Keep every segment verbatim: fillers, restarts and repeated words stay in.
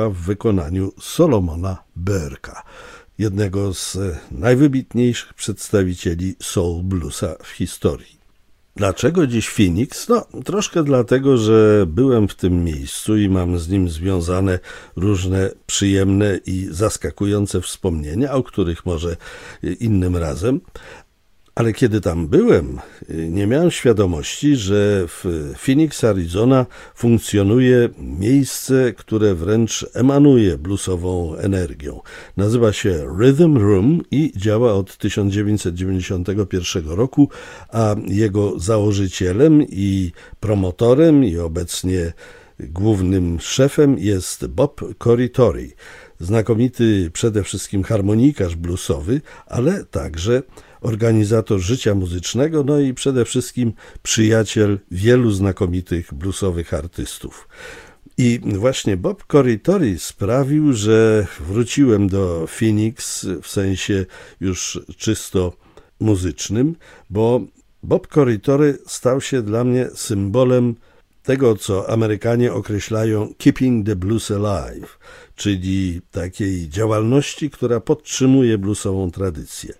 w wykonaniu Solomona Burke'a, jednego z najwybitniejszych przedstawicieli soul bluesa w historii. Dlaczego dziś Phoenix? No, troszkę dlatego, że byłem w tym miejscu i mam z nim związane różne przyjemne i zaskakujące wspomnienia, o których może innym razem. Ale kiedy tam byłem, nie miałem świadomości, że w Phoenix, Arizona funkcjonuje miejsce, które wręcz emanuje bluesową energią. Nazywa się Rhythm Room i działa od tysiąc dziewięćset dziewięćdziesiątego pierwszego roku, a jego założycielem i promotorem i obecnie głównym szefem jest Bob Corritore. Znakomity przede wszystkim harmonikarz bluesowy, ale także organizator życia muzycznego, no i przede wszystkim przyjaciel wielu znakomitych bluesowych artystów. I właśnie Bob Corritore sprawił, że wróciłem do Phoenix w sensie już czysto muzycznym, bo Bob Corritore stał się dla mnie symbolem tego, co Amerykanie określają keeping the blues alive, czyli takiej działalności, która podtrzymuje bluesową tradycję.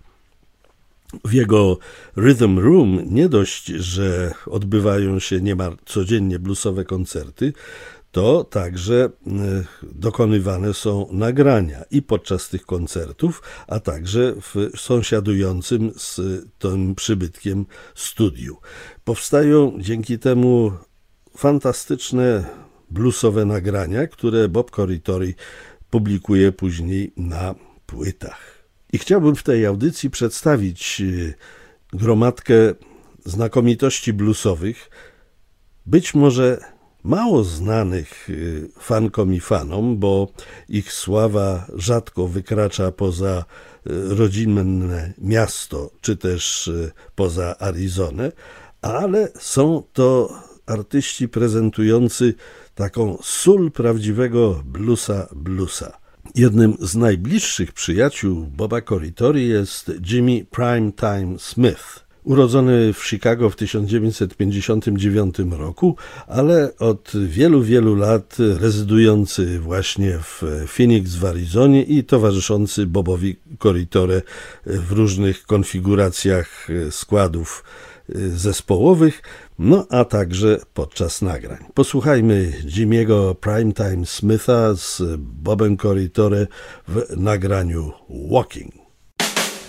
W jego Rhythm Room nie dość, że odbywają się niemal codziennie bluesowe koncerty, to także dokonywane są nagrania i podczas tych koncertów, a także w sąsiadującym z tym przybytkiem studiu. Powstają dzięki temu fantastyczne bluesowe nagrania, które Bob Corritore publikuje później na płytach. I chciałbym w tej audycji przedstawić gromadkę znakomitości bluesowych, być może mało znanych fankom i fanom, bo ich sława rzadko wykracza poza rodzinne miasto, czy też poza Arizonę, ale są to artyści prezentujący taką sól prawdziwego bluesa bluesa. Jednym z najbliższych przyjaciół Boba Corritore jest Jimmy Primetime Smith, urodzony w Chicago w tysiąc dziewięćset pięćdziesiątym dziewiątym roku, ale od wielu, wielu lat rezydujący właśnie w Phoenix w Arizonie i towarzyszący Bobowi Corritore w różnych konfiguracjach składów zespołowych, no a także podczas nagrań. Posłuchajmy Jimmy'ego Primetime Smitha z Bobem Corritore w nagraniu Walking.